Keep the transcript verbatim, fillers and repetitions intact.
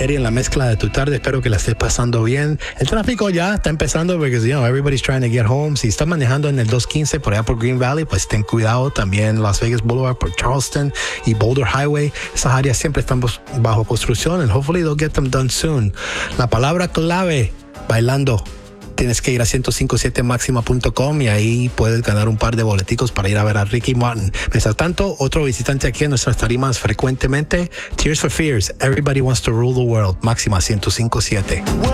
Eddie en la mezcla de tu tarde. Espero que la estés pasando bien. El tráfico ya está empezando porque, you know, everybody's trying to get home. Si estás manejando en el doscientos quince por allá por Green Valley, pues ten cuidado. También Las Vegas Boulevard por Charleston y Boulder Highway. Esas áreas siempre están bajo construcción and hopefully they'll get them done soon. La palabra clave, bailando. Tienes que ir a ciento cinco punto siete máxima punto com y ahí puedes ganar un par de boleticos para ir a ver a Ricky Martin. Mientras tanto, otro visitante aquí en nuestras tarimas frecuentemente, Tears for Fears, Everybody Wants to Rule the World, máxima ciento cinco punto siete.